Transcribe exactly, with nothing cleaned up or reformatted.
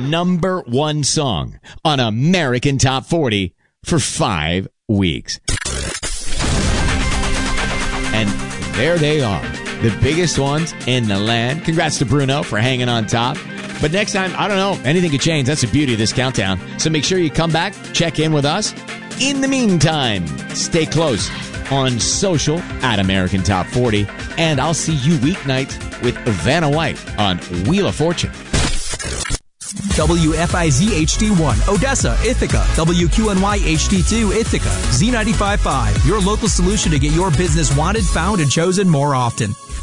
number one song on American Top forty for five weeks. And there they are, the biggest ones in the land. Congrats to Bruno for hanging on top. But next time, I don't know, anything could change. That's the beauty of this countdown. So make sure you come back, check in with us. In the meantime, stay close on social at American Top forty. And I'll see you weeknights with Vanna White on Wheel of Fortune. W F I Z H D one, Odessa, Ithaca. W Q N Y H D two, Ithaca. Z ninety-five point five, your local solution to get your business wanted, found, and chosen more often.